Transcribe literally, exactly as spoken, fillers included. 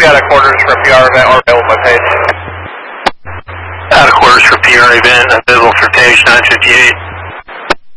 out of quarters for P R event or available by page. Out of quarters for P R event, available for page nine fifty-eight.